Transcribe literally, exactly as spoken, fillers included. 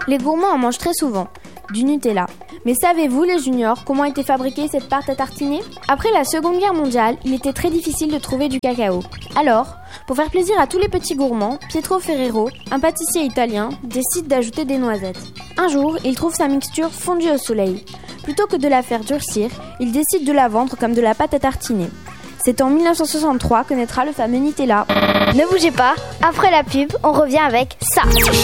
Les gourmands en mangent très souvent, du Nutella. Mais savez-vous, les juniors, comment était fabriquée cette pâte à tartiner ? Après la Seconde Guerre mondiale, il était très difficile de trouver du cacao. Alors, pour faire plaisir à tous les petits gourmands, Pietro Ferrero, un pâtissier italien, décide d'ajouter des noisettes. Un jour, il trouve sa mixture fondue au soleil. Plutôt que de la faire durcir, il décide de la vendre comme de la pâte à tartiner. C'est en dix-neuf cent soixante-trois que naîtra le fameux Nutella. Ne bougez pas, après la pub, on revient avec ça.